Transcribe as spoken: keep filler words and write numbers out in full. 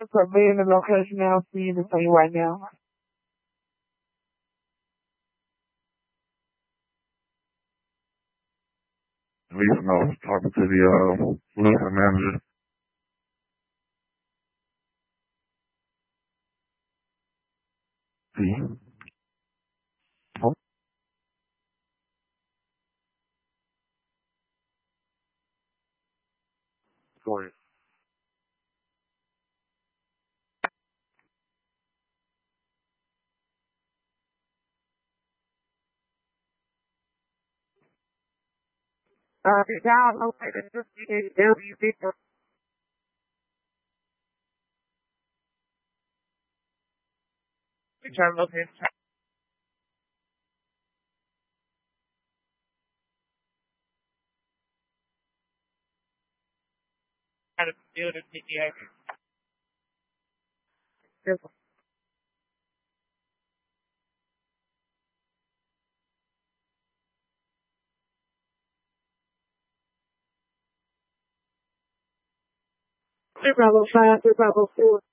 So be in the location now, see you to tell you right now. Leave notes talking to the uh, leasing manager. See? Oh, sorry. Uh, the job located fifty-eight W Victor. Job located trying to build a fifty-eight. Three Bravo five, three Bravo four.